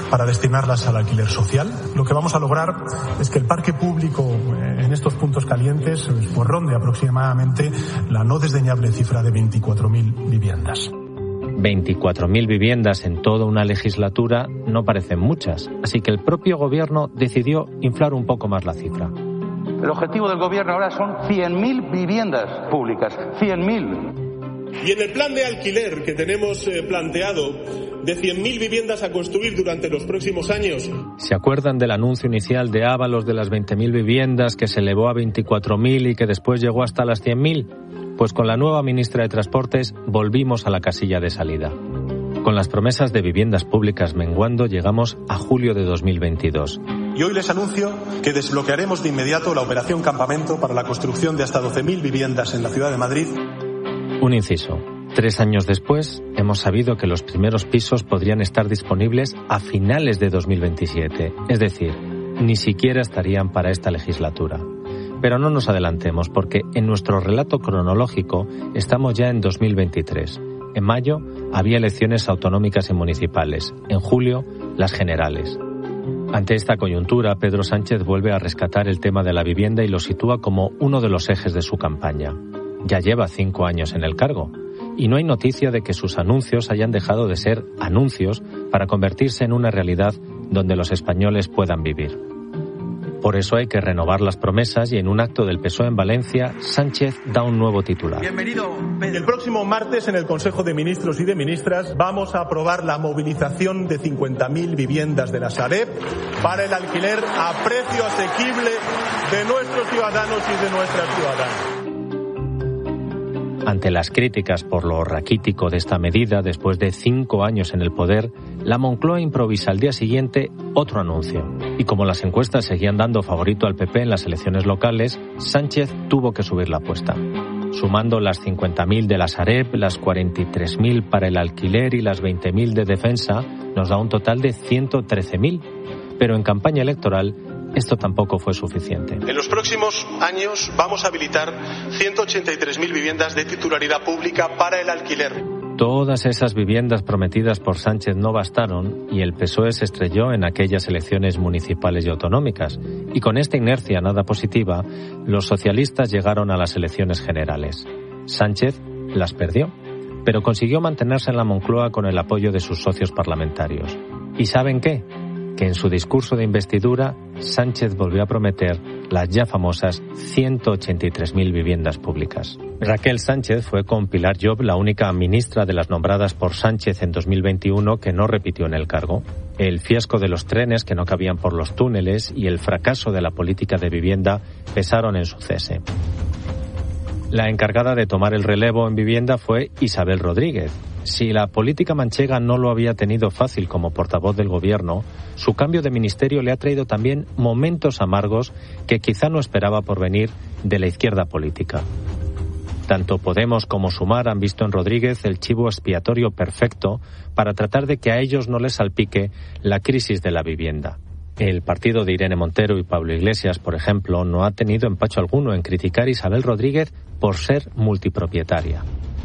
para destinarlas al alquiler social. Lo que vamos a lograr es que el parque público en estos puntos calientes pues ronde aproximadamente la no desdeñable cifra de 24.000 viviendas. 24.000 viviendas en toda una legislatura no parecen muchas, así que el propio gobierno decidió inflar un poco más la cifra. El objetivo del gobierno ahora son 100.000 viviendas públicas, 100.000. Y en el plan de alquiler que tenemos planteado, de 100.000 viviendas a construir durante los próximos años. ¿Se acuerdan del anuncio inicial de Ábalos de las 20.000 viviendas que se elevó a 24.000 y que después llegó hasta las 100.000? Pues con la nueva ministra de Transportes volvimos a la casilla de salida. Con las promesas de viviendas públicas menguando, llegamos a julio de 2022. Y hoy les anuncio que desbloquearemos de inmediato la operación Campamento para la construcción de hasta 12.000 viviendas en la ciudad de Madrid. Un inciso. 3 años después, hemos sabido que los primeros pisos podrían estar disponibles a finales de 2027. Es decir, ni siquiera estarían para esta legislatura. Pero no nos adelantemos, porque en nuestro relato cronológico estamos ya en 2023. En mayo había elecciones autonómicas y municipales. En julio, las generales. Ante esta coyuntura, Pedro Sánchez vuelve a rescatar el tema de la vivienda y lo sitúa como uno de los ejes de su campaña. Ya lleva 5 años en el cargo y no hay noticia de que sus anuncios hayan dejado de ser anuncios para convertirse en una realidad donde los españoles puedan vivir. Por eso hay que renovar las promesas y en un acto del PSOE en Valencia, Sánchez da un nuevo titular. Bienvenido, Pedro. El próximo martes en el Consejo de Ministros y de Ministras vamos a aprobar la movilización de 50.000 viviendas de la Sareb para el alquiler a precio asequible de nuestros ciudadanos y de nuestras ciudadanas. Ante las críticas por lo raquítico de esta medida, después de 5 años en el poder, la Moncloa improvisa al día siguiente otro anuncio. Y como las encuestas seguían dando favorito al PP en las elecciones locales, Sánchez tuvo que subir la apuesta. Sumando las 50.000 de la Sareb, las 43.000 para el alquiler y las 20.000 de defensa, nos da un total de 113.000. Pero en campaña electoral, esto tampoco fue suficiente. En los próximos años vamos a habilitar 183.000 viviendas de titularidad pública para el alquiler. Todas esas viviendas prometidas por Sánchez no bastaron y el PSOE se estrelló en aquellas elecciones municipales y autonómicas. Y con esta inercia nada positiva, los socialistas llegaron a las elecciones generales. Sánchez las perdió, pero consiguió mantenerse en la Moncloa con el apoyo de sus socios parlamentarios. ¿Y saben qué? Que en su discurso de investidura, Sánchez volvió a prometer las ya famosas 183.000 viviendas públicas. Raquel Sánchez fue con Pilar Llop la única ministra de las nombradas por Sánchez en 2021 que no repitió en el cargo. El fiasco de los trenes que no cabían por los túneles y el fracaso de la política de vivienda pesaron en su cese. La encargada de tomar el relevo en vivienda fue Isabel Rodríguez. Si la política manchega no lo había tenido fácil como portavoz del gobierno, su cambio de ministerio le ha traído también momentos amargos que quizá no esperaba por venir de la izquierda política. Tanto Podemos como Sumar han visto en Rodríguez el chivo expiatorio perfecto para tratar de que a ellos no les salpique la crisis de la vivienda. El partido de Irene Montero y Pablo Iglesias, por ejemplo, no ha tenido empacho alguno en criticar a Isabel Rodríguez por ser multipropietaria.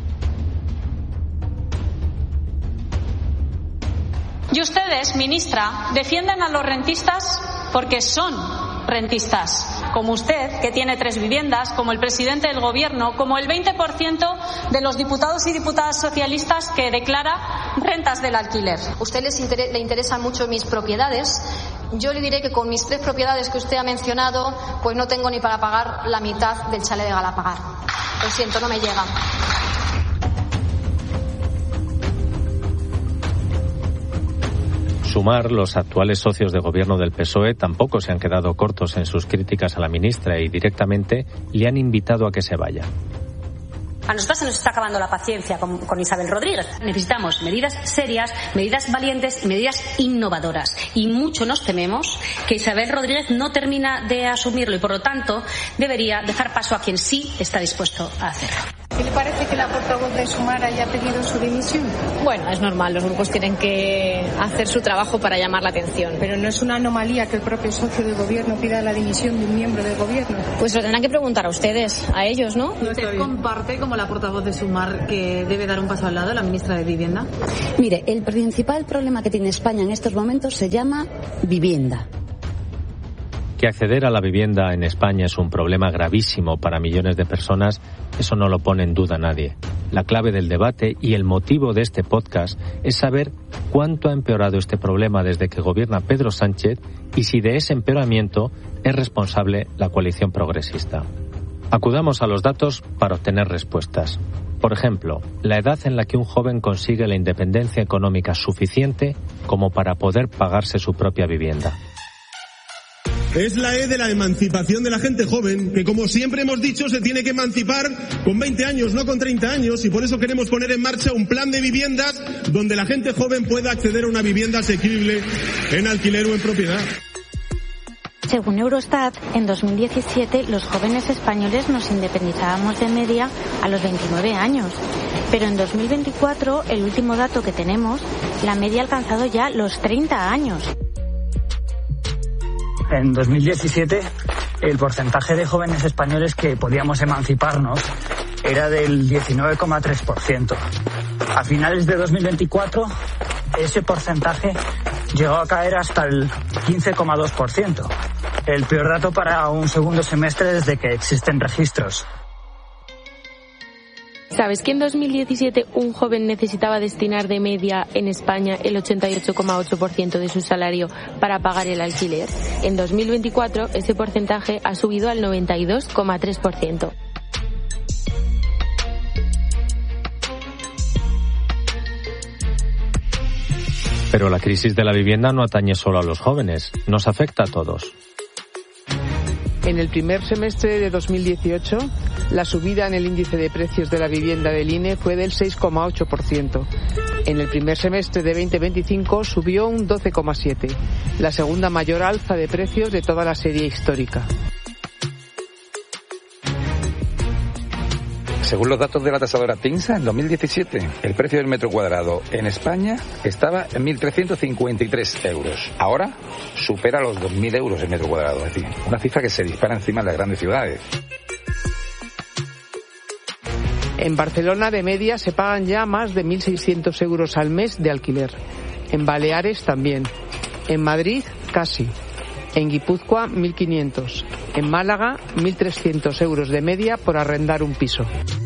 Y ustedes, ministra, defienden a los rentistas porque son rentistas. Como usted, que tiene 3 viviendas, como el presidente del gobierno, como el 20% de los diputados y diputadas socialistas que declara rentas del alquiler. A usted le interesan mucho mis propiedades. Yo le diré que con mis 3 propiedades que usted ha mencionado, pues no tengo ni para pagar la mitad del chalet de Galapagar. Lo siento, no me llega. Sumar, los actuales socios de gobierno del PSOE tampoco se han quedado cortos en sus críticas a la ministra y directamente le han invitado a que se vaya. A nosotros se nos está acabando la paciencia con Isabel Rodríguez. Necesitamos medidas serias, medidas valientes y medidas innovadoras. Y mucho nos tememos que Isabel Rodríguez no termina de asumirlo y, por lo tanto, debería dejar paso a quien sí está dispuesto a hacerlo. ¿Qué le parece que la portavoz de Sumar haya pedido su dimisión? Bueno, es normal, los grupos tienen que hacer su trabajo para llamar la atención. Pero no es una anomalía que el propio socio de gobierno pida la dimisión de un miembro del gobierno. Pues lo tendrán que preguntar a ustedes, a ellos, ¿no? ¿Usted comparte, como la portavoz de Sumar, que debe dar un paso al lado la ministra de Vivienda? Mire, el principal problema que tiene España en estos momentos se llama vivienda. Que acceder a la vivienda en España es un problema gravísimo para millones de personas, eso no lo pone en duda nadie. La clave del debate y el motivo de este podcast es saber cuánto ha empeorado este problema desde que gobierna Pedro Sánchez y si de ese empeoramiento es responsable la coalición progresista. Acudamos a los datos para obtener respuestas. Por ejemplo, la edad en la que un joven consigue la independencia económica suficiente como para poder pagarse su propia vivienda. Es la E de la emancipación de la gente joven, que como siempre hemos dicho se tiene que emancipar con 20 años, no con 30 años, y por eso queremos poner en marcha un plan de viviendas donde la gente joven pueda acceder a una vivienda asequible en alquiler o en propiedad. Según Eurostat, en 2017 los jóvenes españoles nos independizábamos de media a los 29 años. Pero en 2024, el último dato que tenemos, la media ha alcanzado ya los 30 años. En 2017, el porcentaje de jóvenes españoles que podíamos emanciparnos era del 19,3%. A finales de 2024, ese porcentaje llegó a caer hasta el 15,2%. El peor dato para un segundo semestre desde que existen registros. ¿Sabes que en 2017 un joven necesitaba destinar de media en España el 88,8% de su salario para pagar el alquiler? En 2024 ese porcentaje ha subido al 92,3%. Pero la crisis de la vivienda no atañe solo a los jóvenes, nos afecta a todos. En el primer semestre de 2018, la subida en el índice de precios de la vivienda del INE fue del 6,8%. En el primer semestre de 2025 subió un 12,7%, la segunda mayor alza de precios de toda la serie histórica. Según los datos de la tasadora PINSA, en 2017 el precio del metro cuadrado en España estaba en 1.353 euros. Ahora supera los 2.000 euros el metro cuadrado, es decir, una cifra que se dispara encima de las grandes ciudades. En Barcelona, de media, se pagan ya más de 1.600 euros al mes de alquiler. En Baleares también. En Madrid, casi. En Guipúzcoa, 1.500. En Málaga, 1.300 euros de media por arrendar un piso.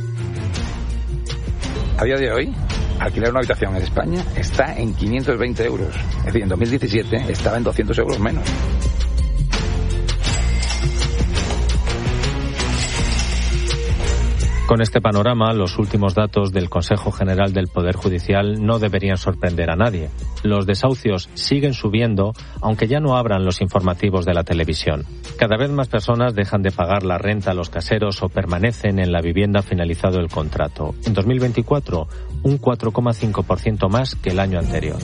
A día de hoy, alquilar una habitación en España está en 520 euros. Es decir, en 2017 estaba en 200 euros menos. Con este panorama, los últimos datos del Consejo General del Poder Judicial no deberían sorprender a nadie. Los desahucios siguen subiendo, aunque ya no abran los informativos de la televisión. Cada vez más personas dejan de pagar la renta a los caseros o permanecen en la vivienda finalizado el contrato. En 2024, un 4,5% más que el año anterior.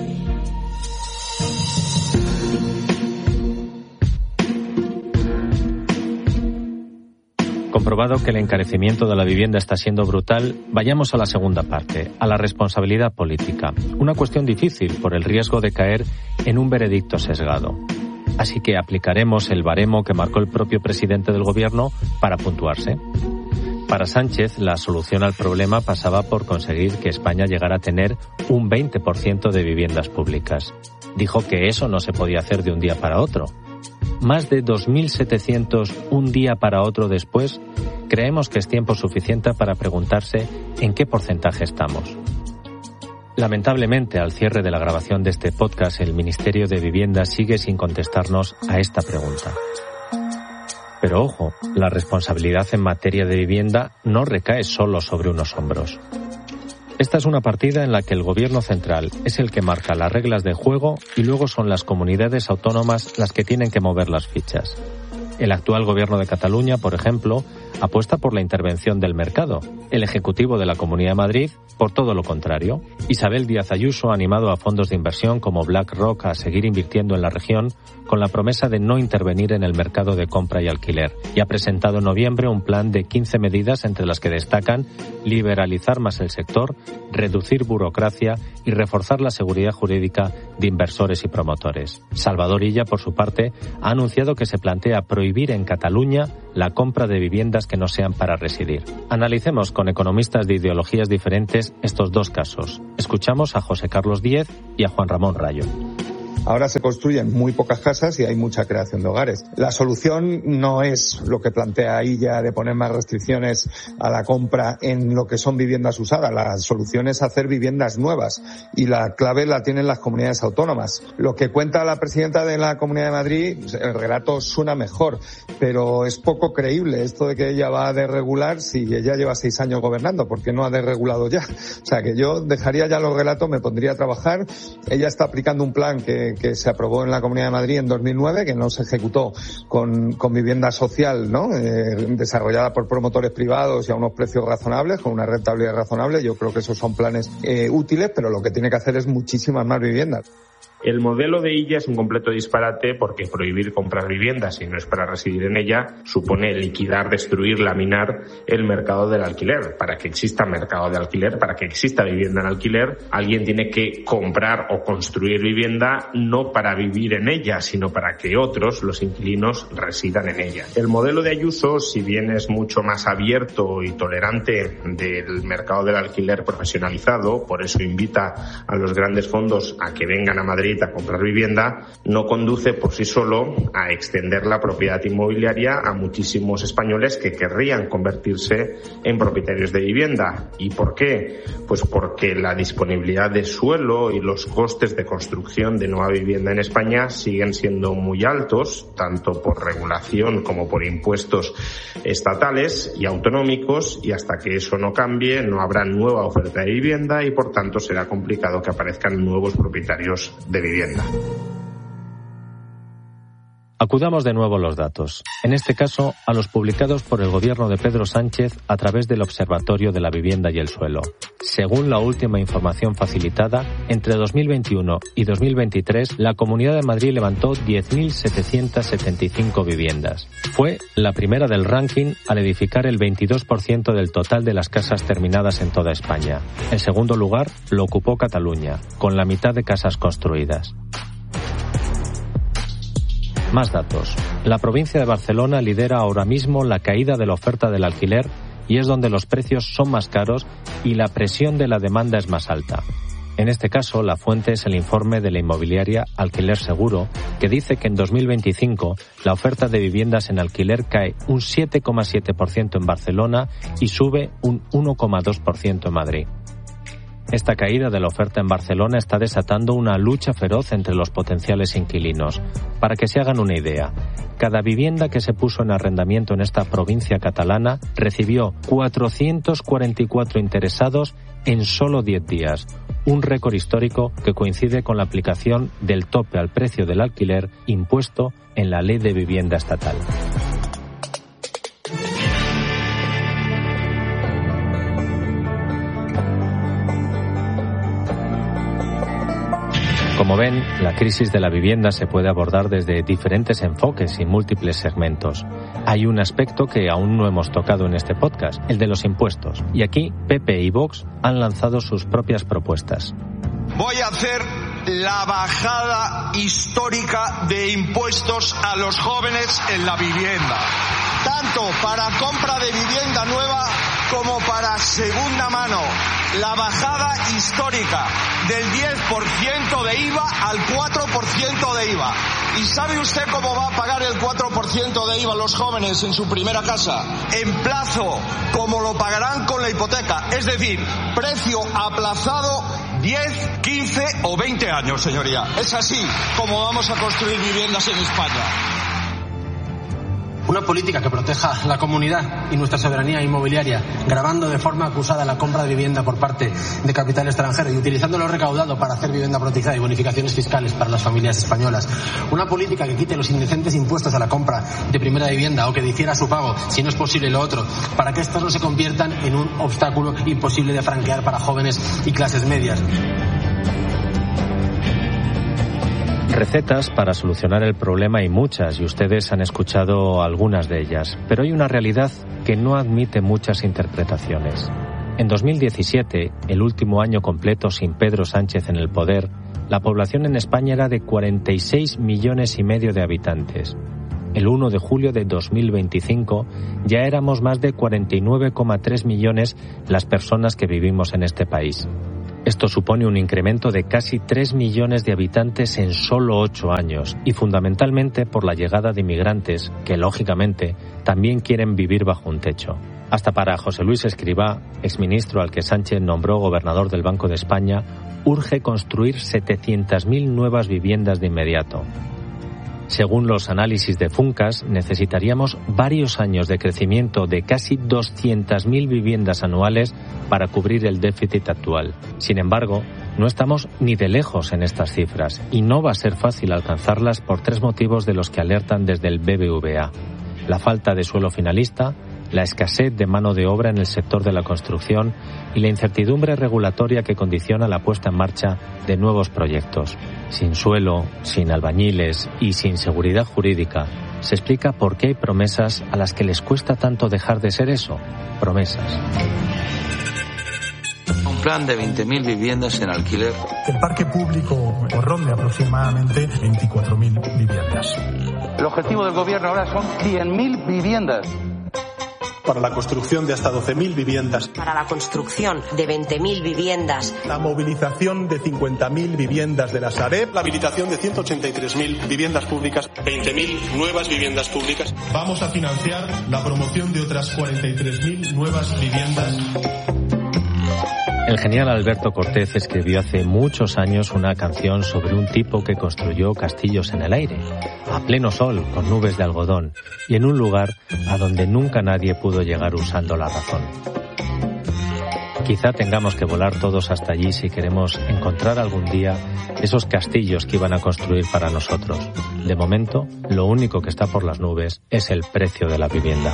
Comprobado que el encarecimiento de la vivienda está siendo brutal, vayamos a la segunda parte, a la responsabilidad política. Una cuestión difícil por el riesgo de caer en un veredicto sesgado. Así que aplicaremos el baremo que marcó el propio presidente del gobierno para puntuarse. Para Sánchez, la solución al problema pasaba por conseguir que España llegara a tener un 20% de viviendas públicas. Dijo que eso no se podía hacer de un día para otro. Más de 2.700 un día para otro después, creemos que es tiempo suficiente para preguntarse en qué porcentaje estamos. Lamentablemente, al cierre de la grabación de este podcast, el Ministerio de Vivienda sigue sin contestarnos a esta pregunta. Pero ojo, la responsabilidad en materia de vivienda no recae solo sobre unos hombros. Esta es una partida en la que el Gobierno central es el que marca las reglas de juego y luego son las comunidades autónomas las que tienen que mover las fichas. El actual Gobierno de Cataluña, por ejemplo, apuesta por la intervención del mercado. El Ejecutivo de la Comunidad de Madrid, por todo lo contrario. Isabel Díaz Ayuso ha animado a fondos de inversión como BlackRock a seguir invirtiendo en la región con la promesa de no intervenir en el mercado de compra y alquiler. Y ha presentado en noviembre un plan de 15 medidas entre las que destacan liberalizar más el sector, reducir burocracia y reforzar la seguridad jurídica de inversores y promotores. Salvador Illa, por su parte, ha anunciado que se plantea prohibir en Cataluña la compra de viviendas que no sean para residir. Analicemos con economistas de ideologías diferentes estos dos casos. Escuchamos a José Carlos Díez y a Juan Ramón Rayo. Ahora se construyen muy pocas casas y hay mucha creación de hogares. La solución no es lo que plantea Illa de poner más restricciones a la compra en lo que son viviendas usadas. La solución es hacer viviendas nuevas y la clave la tienen las comunidades autónomas. Lo que cuenta la presidenta de la Comunidad de Madrid, el relato suena mejor, pero es poco creíble esto de que ella va a desregular si ella lleva 6 años gobernando, porque no ha desregulado ya. O sea, que yo dejaría ya los relatos, me pondría a trabajar. Ella está aplicando un plan que se aprobó en la Comunidad de Madrid en 2009, que no se ejecutó con vivienda social, ¿no? Desarrollada por promotores privados y a unos precios razonables, con una rentabilidad razonable. Yo creo que esos son planes útiles, pero lo que tiene que hacer es muchísimas más viviendas. El modelo de Illa es un completo disparate porque prohibir comprar viviendas si no es para residir en ella supone liquidar, destruir, laminar el mercado del alquiler. Para que exista mercado de alquiler, para que exista vivienda en alquiler, alguien tiene que comprar o construir vivienda no para vivir en ella, sino para que otros, los inquilinos, residan en ella. El modelo de Ayuso, si bien es mucho más abierto y tolerante del mercado del alquiler profesionalizado, por eso invita a los grandes fondos a que vengan a Madrid a comprar vivienda, no conduce por sí solo a extender la propiedad inmobiliaria a muchísimos españoles que querrían convertirse en propietarios de vivienda. ¿Y por qué? Pues porque la disponibilidad de suelo y los costes de construcción de nueva vivienda en España siguen siendo muy altos, tanto por regulación como por impuestos estatales y autonómicos, y hasta que eso no cambie no habrá nueva oferta de vivienda y por tanto será complicado que aparezcan nuevos propietarios de vivienda. Acudamos de nuevo a los datos, en este caso a los publicados por el gobierno de Pedro Sánchez a través del Observatorio de la Vivienda y el Suelo. Según la última información facilitada, entre 2021 y 2023 la Comunidad de Madrid levantó 10.775 viviendas. Fue la primera del ranking al edificar el 22% del total de las casas terminadas en toda España. En segundo lugar lo ocupó Cataluña, con la mitad de casas construidas. Más datos. La provincia de Barcelona lidera ahora mismo la caída de la oferta del alquiler y es donde los precios son más caros y la presión de la demanda es más alta. En este caso, la fuente es el informe de la inmobiliaria Alquiler Seguro, que dice que en 2025 la oferta de viviendas en alquiler cae un 7,7% en Barcelona y sube un 1,2% en Madrid. Esta caída de la oferta en Barcelona está desatando una lucha feroz entre los potenciales inquilinos. Para que se hagan una idea, cada vivienda que se puso en arrendamiento en esta provincia catalana recibió 444 interesados en solo 10 días, un récord histórico que coincide con la aplicación del tope al precio del alquiler impuesto en la Ley de Vivienda Estatal. Como ven, la crisis de la vivienda se puede abordar desde diferentes enfoques y múltiples segmentos. Hay un aspecto que aún no hemos tocado en este podcast, el de los impuestos. Y aquí, PP y Vox han lanzado sus propias propuestas. Voy a hacer la bajada histórica de impuestos a los jóvenes en la vivienda, tanto para compra de vivienda nueva como para segunda mano. La bajada histórica del 10% de IVA al 4% de IVA. ¿Y sabe usted cómo va a pagar el 4% de IVA los jóvenes en su primera casa? En plazo, como lo pagarán con la hipoteca. Es decir, precio aplazado 10, 15 o 20 años, señoría. Es así como vamos a construir viviendas en España. Una política que proteja la comunidad y nuestra soberanía inmobiliaria, gravando de forma acusada la compra de vivienda por parte de capital extranjero y utilizando lo recaudado para hacer vivienda protectora y bonificaciones fiscales para las familias españolas. Una política que quite los indecentes impuestos a la compra de primera vivienda o que difiera su pago, si no es posible lo otro, para que estos no se conviertan en un obstáculo imposible de franquear para jóvenes y clases medias. Recetas para solucionar el problema hay muchas y ustedes han escuchado algunas de ellas, pero hay una realidad que no admite muchas interpretaciones. En 2017, el último año completo sin Pedro Sánchez en el poder, la población en España era de 46,5 millones de habitantes. El 1 de julio de 2025 ya éramos más de 49,3 millones las personas que vivimos en este país. Esto supone un incremento de casi 3 millones de habitantes en solo 8 años y fundamentalmente por la llegada de inmigrantes que, lógicamente, también quieren vivir bajo un techo. Hasta para José Luis Escrivá, exministro al que Sánchez nombró gobernador del Banco de España, urge construir 700.000 nuevas viviendas de inmediato. Según los análisis de Funcas, necesitaríamos varios años de crecimiento de casi 200.000 viviendas anuales para cubrir el déficit actual. Sin embargo, no estamos ni de lejos en estas cifras y no va a ser fácil alcanzarlas por 3 motivos de los que alertan desde el BBVA. La falta de suelo finalista, la escasez de mano de obra en el sector de la construcción y la incertidumbre regulatoria que condiciona la puesta en marcha de nuevos proyectos. Sin suelo, sin albañiles y sin seguridad jurídica, se explica por qué hay promesas a las que les cuesta tanto dejar de ser eso, promesas. Un plan de 20.000 viviendas en alquiler. El parque público ronde aproximadamente 24.000 viviendas. El objetivo del gobierno ahora son 100.000 viviendas. Para la construcción de hasta 12.000 viviendas. Para la construcción de 20.000 viviendas. La movilización de 50.000 viviendas de la Sareb. La habilitación de 183.000 viviendas públicas. 20.000 nuevas viviendas públicas. Vamos a financiar la promoción de otras 43.000 nuevas viviendas. El genial Alberto Cortés escribió hace muchos años una canción sobre un tipo que construyó castillos en el aire, a pleno sol, con nubes de algodón, y en un lugar a donde nunca nadie pudo llegar usando la razón. Quizá tengamos que volar todos hasta allí si queremos encontrar algún día esos castillos que iban a construir para nosotros. De momento, lo único que está por las nubes es el precio de la vivienda.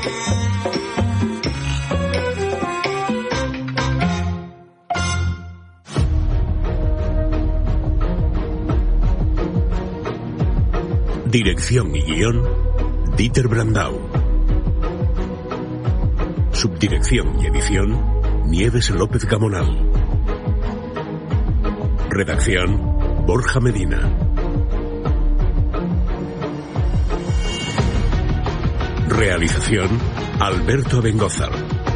Dirección y guión, Dieter Brandau. Subdirección y edición, Nieves López Gamonal. Redacción, Borja Medina. Realización, Alberto Abengózar.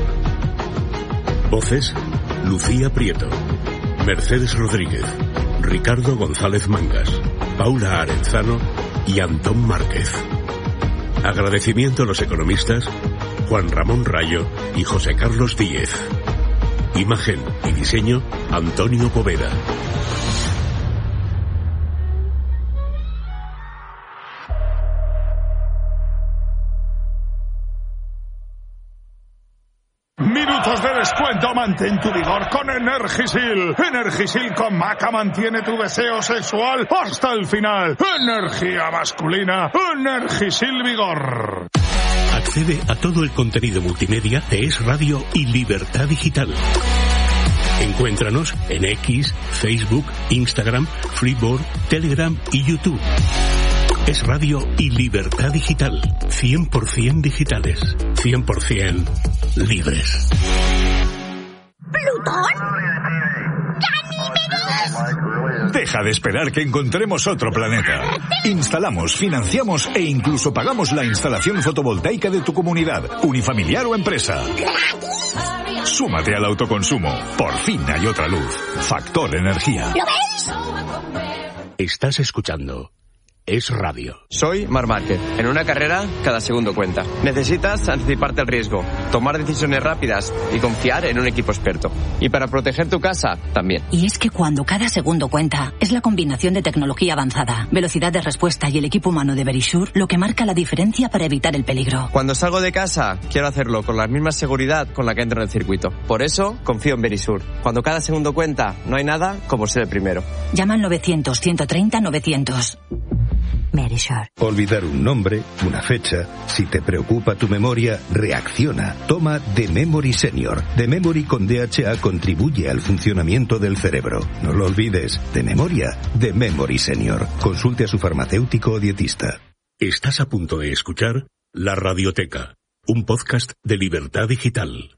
Voces, Lucía Prieto, Mercedes Rodríguez, Ricardo González Mangas, Paula Arenzano y Antón Márquez. Agradecimiento a los economistas Juan Ramón Rayo y José Carlos Díez. Imagen y diseño, Antonio Poveda. Minutos de descuento, mantén tu vigor con Energisil. Energisil con Maca mantiene tu deseo sexual hasta el final. Energía masculina, Energisil Vigor. Accede a todo el contenido multimedia de Es Radio y Libertad Digital. Encuéntranos en X, Facebook, Instagram, Freeboard, Telegram y YouTube. Es Radio y Libertad Digital. 100% digitales. 100% libres. ¿Plutón? ¡Ganímedes! Deja de esperar que encontremos otro planeta. Instalamos, financiamos e incluso pagamos la instalación fotovoltaica de tu comunidad, unifamiliar o empresa. Súmate al autoconsumo. Por fin hay otra luz. Factor Energía. ¿Lo veis? Estás escuchando es radio. Soy Marc Márquez. En una carrera, cada segundo cuenta. Necesitas anticiparte al riesgo, tomar decisiones rápidas y confiar en un equipo experto. Y para proteger tu casa, también. Y es que cuando cada segundo cuenta, es la combinación de tecnología avanzada, velocidad de respuesta y el equipo humano de Verisure lo que marca la diferencia para evitar el peligro. Cuando salgo de casa, quiero hacerlo con la misma seguridad con la que entro en el circuito. Por eso, confío en Verisure. Cuando cada segundo cuenta, no hay nada como ser el primero. Llama al 900-130-900. Verisure. Olvidar un nombre, una fecha. Si te preocupa tu memoria, reacciona. Toma The Memory Senior. The Memory con DHA contribuye al funcionamiento del cerebro. No lo olvides. De memoria, The Memory Senior. Consulte a su farmacéutico o dietista. Estás a punto de escuchar La Radioteca, un podcast de Libertad Digital.